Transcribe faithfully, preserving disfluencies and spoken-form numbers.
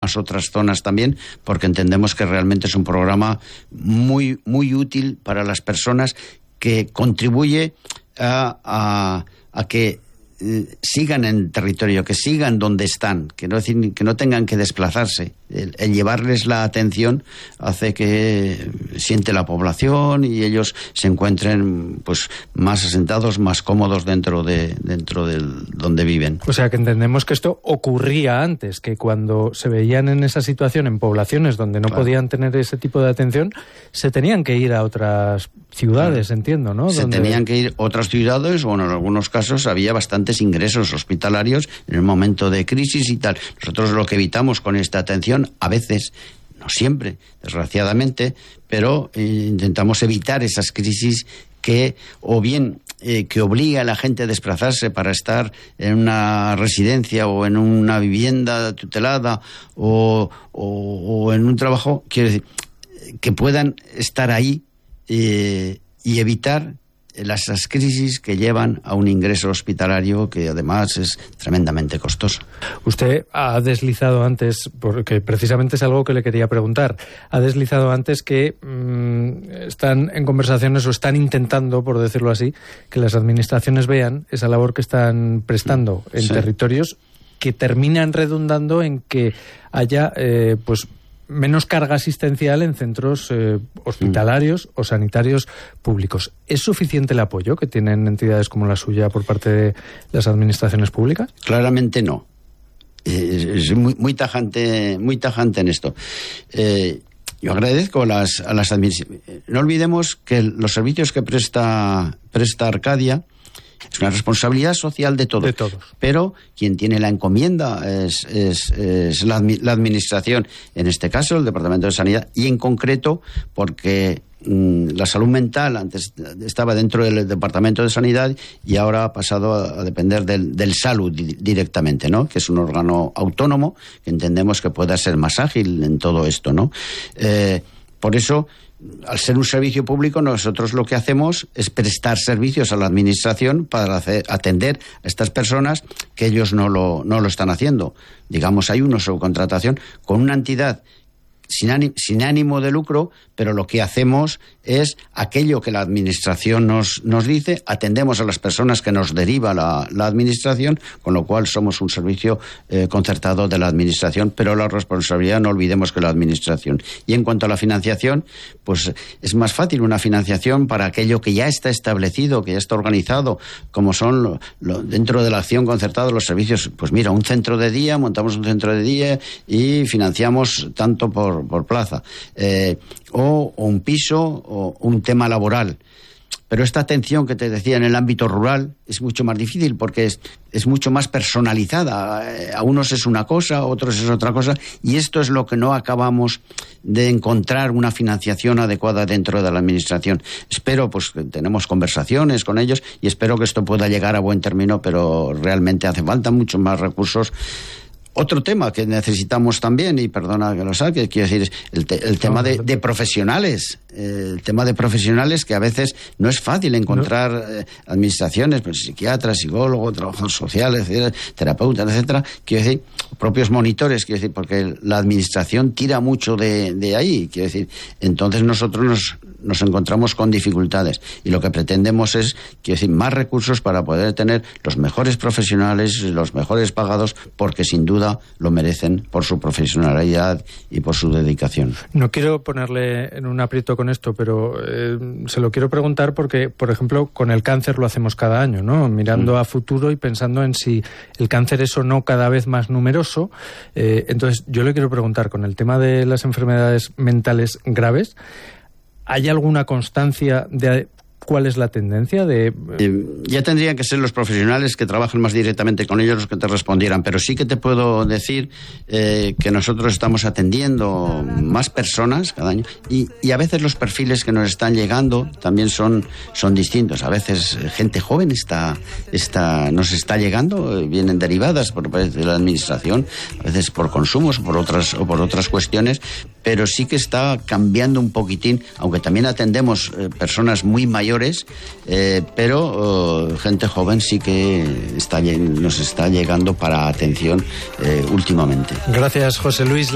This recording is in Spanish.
algunas otras zonas también, porque entendemos que realmente es un programa muy, muy útil para las personas, que contribuye a, a, a que eh, sigan en el territorio, que sigan donde están, que no, que no tengan que desplazarse. El, el llevarles la atención hace que siente la población y ellos se encuentren pues más asentados, más cómodos dentro de dentro del donde viven. O sea que entendemos que esto ocurría antes, que cuando se veían en esa situación en poblaciones donde no claro. podían tener ese tipo de atención, se tenían que ir a otras ciudades, claro. entiendo, ¿no? Se donde... tenían que ir a otras ciudades, o en algunos casos había bastantes ingresos hospitalarios en el momento de crisis y tal. Nosotros lo que evitamos con esta atención, a veces, no siempre, desgraciadamente, pero eh, intentamos evitar esas crisis que, o bien eh, que obliga a la gente a desplazarse para estar en una residencia o en una vivienda tutelada o, o, o en un trabajo, quiero decir, que puedan estar ahí eh, y evitar las, las crisis que llevan a un ingreso hospitalario que además es tremendamente costoso. Usted ha deslizado antes, porque precisamente es algo que le quería preguntar, ha deslizado antes que mmm, están en conversaciones o están intentando, por decirlo así, que las administraciones vean esa labor que están prestando en sí. territorios que terminan redundando en que haya eh, pues menos carga asistencial en centros eh, hospitalarios mm. o sanitarios públicos. ¿Es suficiente el apoyo que tienen entidades como la suya por parte de las administraciones públicas? Claramente no. Es, es muy, muy tajante, muy tajante en esto. Eh, yo agradezco a las, a las administraciones. No olvidemos que los servicios que presta, presta Arcadia es una responsabilidad social de todos. De todos. Pero quien tiene la encomienda es, es, es la, la administración, en este caso el Departamento de Sanidad, y en concreto porque mmm, la salud mental antes estaba dentro del Departamento de Sanidad y ahora ha pasado a, a depender del, del Salud di, directamente, ¿no? Que es un órgano autónomo que entendemos que pueda ser más ágil en todo esto, ¿no? Eh, por eso, al ser un servicio público, nosotros lo que hacemos es prestar servicios a la administración para hacer, atender a estas personas que ellos no lo, no lo están haciendo. Digamos, hay una subcontratación con una entidad sin ánimo, sin ánimo de lucro, pero lo que hacemos es aquello que la administración nos, nos dice, atendemos a las personas que nos deriva la, la administración, con lo cual somos un servicio eh, concertado de la administración, pero la responsabilidad no olvidemos que la administración. Y en cuanto a la financiación, pues es más fácil una financiación para aquello que ya está establecido, que ya está organizado, como son lo, lo, dentro de la acción concertada los servicios. Pues mira, un centro de día, montamos un centro de día y financiamos tanto por por plaza, eh, o, o un piso o un tema laboral. Pero esta atención que te decía en el ámbito rural es mucho más difícil porque es, es mucho más personalizada. A unos es una cosa, a otros es otra cosa, y esto es lo que no acabamos de encontrar una financiación adecuada dentro de la administración. Espero, pues, que tenemos conversaciones con ellos y espero que esto pueda llegar a buen término, pero realmente hace falta muchos más recursos. Otro tema que necesitamos también, y perdona que lo saque, quiero decir, es el, te, el tema de, de profesionales. El tema de profesionales que a veces no es fácil encontrar no. eh, administraciones, pues, psiquiatras, psicólogos, trabajadores sociales, etcétera, terapeutas, etcétera. Quiero decir, propios monitores, quiero decir, porque la administración tira mucho de, de ahí, quiero decir. Entonces nosotros nos, nos encontramos con dificultades y lo que pretendemos es, quiero decir, más recursos para poder tener los mejores profesionales, los mejores pagados, porque sin duda lo merecen por su profesionalidad y por su dedicación. No quiero ponerle en un aprieto con esto, pero eh, se lo quiero preguntar porque, por ejemplo, con el cáncer lo hacemos cada año, ¿no? Mirando mm. a futuro y pensando en si el cáncer es o no cada vez más numeroso. Eh, entonces, yo le quiero preguntar, con el tema de las enfermedades mentales graves, ¿hay alguna constancia de cuál es la tendencia de...? Eh, ya tendrían que ser los profesionales que trabajan más directamente con ellos los que te respondieran, pero sí que te puedo decir eh, que nosotros estamos atendiendo más personas cada año y, y a veces los perfiles que nos están llegando también son, son distintos. A veces gente joven está, está, nos está llegando, vienen derivadas por de la administración, a veces por consumos o por otras, o por otras cuestiones, pero sí que está cambiando un poquitín, aunque también atendemos eh, personas muy mayores, eh, pero eh, gente joven sí que está, nos está llegando para atención eh, últimamente. Gracias, José Luis.